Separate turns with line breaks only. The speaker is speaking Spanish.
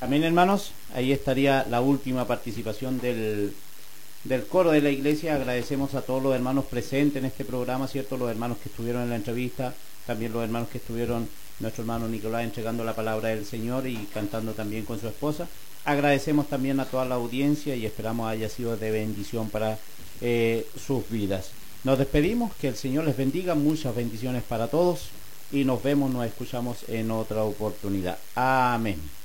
Amén, hermanos. Ahí estaría la última participación del coro de la iglesia. Agradecemos a todos los hermanos presentes en este programa, ¿cierto? Los hermanos que estuvieron en la entrevista, también los hermanos que estuvieron, nuestro hermano Nicolás entregando la palabra del Señor y cantando también con su esposa. Agradecemos también a toda la audiencia y esperamos haya sido de bendición para sus vidas. Nos despedimos, que el Señor les bendiga, muchas bendiciones para todos y nos vemos, nos escuchamos en otra oportunidad. Amén.